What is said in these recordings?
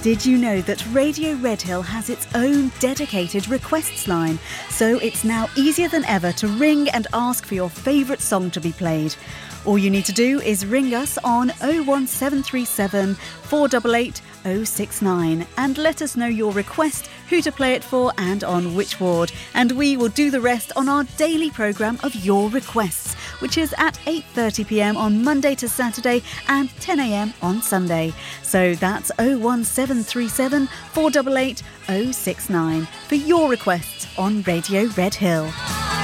Did you know that Radio Red Hill has its own dedicated requests line? So it's now easier than ever to ring and ask for your favourite song to be played. All you need to do is ring us on 01737 488 069 and let us know your request, who to play it for and on which ward. And we will do the rest on our daily programme of Your Requests, which is at 8:30pm on Monday to Saturday and 10am on Sunday. So that's 01737 488 069 for your requests on Radio Red Hill.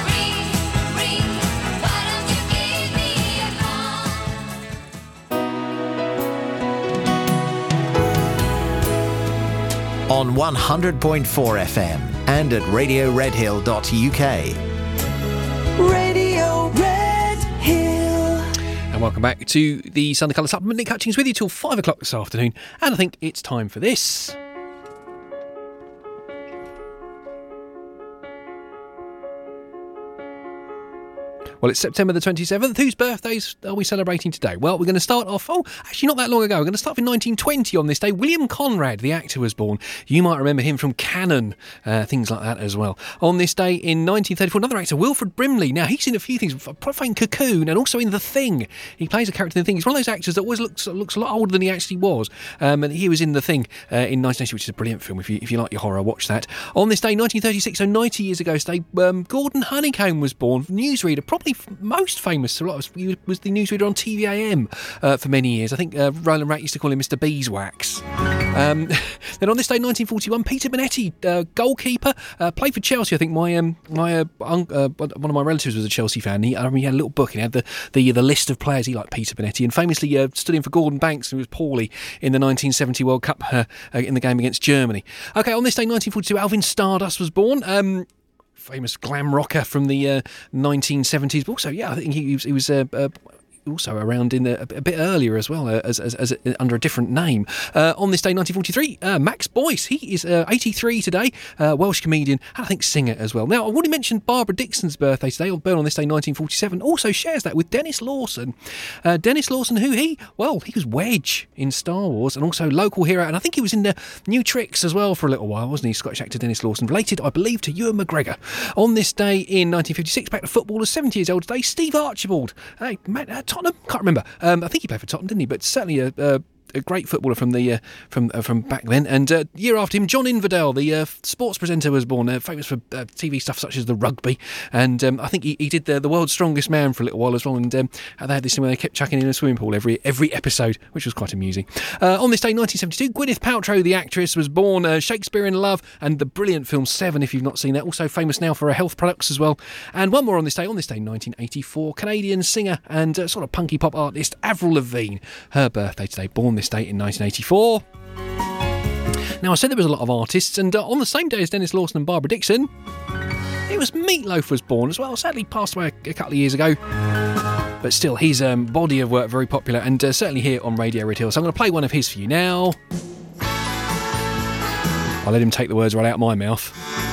On 100.4 FM and at radioredhill.uk. Radio Red Hill. And welcome back to the Sunday Colour Supplement. Nick Hutchings with you till 5 o'clock this afternoon. And I think it's time for this. Well, it's September the 27th. Whose birthdays are we celebrating today? Well, we're going to start off, actually not that long ago. We're going to start in 1920 on this day. William Conrad, the actor, was born. You might remember him from Cannon, things like that as well. On this day in 1934, another actor, Wilfred Brimley. Now, he's in a few things, probably in Cocoon and also in The Thing. He plays a character in The Thing. He's one of those actors that always looks a lot older than he actually was. And he was in The Thing in 1980, which is a brilliant film. If you like your horror, watch that. On this day, 1936, so 90 years ago today, Gordon Honeycomb was born. Newsreader, probably most famous to a lot of us. He was the newsreader on TVAM for many years. I think Roland Rat used to call him Mr. Beeswax. Then on this day, 1941, Peter Bonetti, goalkeeper, played for Chelsea. I think one of my relatives was a Chelsea fan. He had a little book and he had the list of players he liked, Peter Bonetti, and famously stood in for Gordon Banks, who was poorly in the 1970 World Cup in the game against Germany. Okay, on this day, 1942, Alvin Stardust was born. Famous glam rocker from the 1970s, but also, I think he was also around in a bit earlier as well, as under a different name. On this day, 1943, Max Boyce. He is 83 today, Welsh comedian, and I think singer as well. Now, I already mentioned Barbara Dixon's birthday today, born on this day, 1947. Also shares that with Dennis Lawson. Dennis Lawson, he was Wedge in Star Wars, and also local hero, and I think he was in the New Tricks as well for a little while, wasn't he? Scottish actor Dennis Lawson, related, I believe, to Ewan McGregor. On this day in 1956, back to football, 70 years old today, Steve Archibald. Hey, Tottenham? Can't remember. I think he played for Tottenham, didn't he? But certainly a great footballer from back then. And year after him, John Inverdale, the sports presenter, was born, famous for TV stuff such as the rugby. And I think he did the World's Strongest Man for a little while as well. And they had this thing where they kept chucking in a swimming pool every episode, which was quite amusing. On this day, 1972, Gwyneth Paltrow, the actress, was born. Shakespeare in Love and the brilliant film Seven, if you've not seen that. Also famous now for her health products as well. And one more on this day, 1984, Canadian singer and sort of punky pop artist Avril Lavigne. Her birthday today, born this date in 1984. Now, I said there was a lot of artists, and on the same day as Dennis Lawson and Barbara Dixon, it was Meatloaf was born as well. Sadly passed away a couple of years ago, but still, his body of work very popular, and certainly here on Radio Red Hill. So I'm going to play one of his for you now. I'll let him take the words right out of my mouth.